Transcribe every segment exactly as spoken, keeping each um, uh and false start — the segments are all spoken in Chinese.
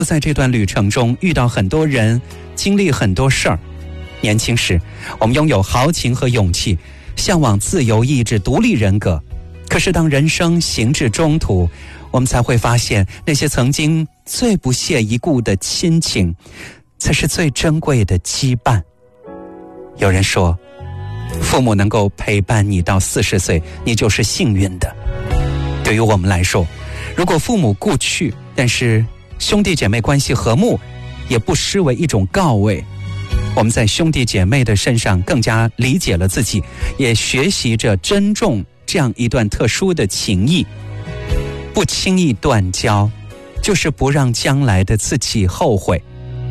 在这段旅程中遇到很多人，经历很多事儿。年轻时，我们拥有豪情和勇气，向往自由意志、独立人格。可是当人生行至中途，我们才会发现，那些曾经最不屑一顾的亲情，才是最珍贵的羁绊。有人说，父母能够陪伴你到四十岁，你就是幸运的。对于我们来说，如果父母故去，但是兄弟姐妹关系和睦，也不失为一种告慰。我们在兄弟姐妹的身上更加理解了自己，也学习着珍重这样一段特殊的情谊。不轻易断交，就是不让将来的自己后悔。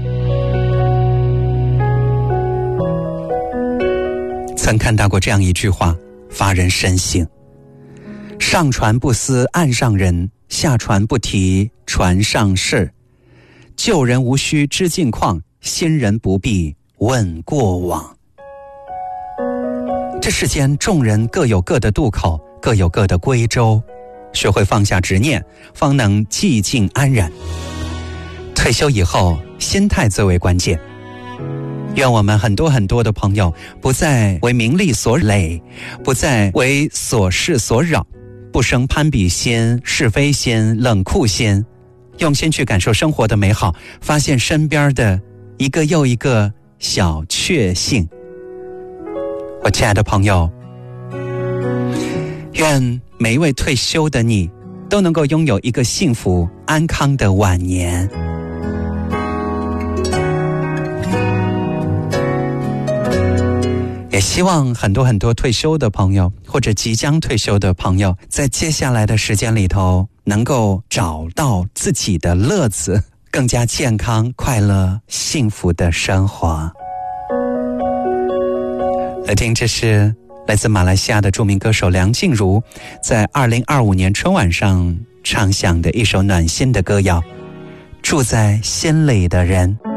曾看到过这样一句话，发人深省：上船不思岸上人，下船不提船上事。旧人无需知近况，新人不必问过往。这世间众人各有各的渡口，各有各的归舟，学会放下执念，方能寂静安然。退休以后，心态最为关键。愿我们很多很多的朋友不再为名利所累，不再为琐事所扰，不生攀比心、是非心、冷酷心，用心去感受生活的美好，发现身边的一个又一个小确幸。我亲爱的朋友，愿每一位退休的你都能够拥有一个幸福安康的晚年。也希望很多很多退休的朋友，或者即将退休的朋友，在接下来的时间里头能够找到自己的乐子，更加健康、快乐、幸福的生活。来听，这是来自马来西亚的著名歌手梁静茹在二零二五年春晚上唱响的一首暖心的歌谣《住在心里的人》。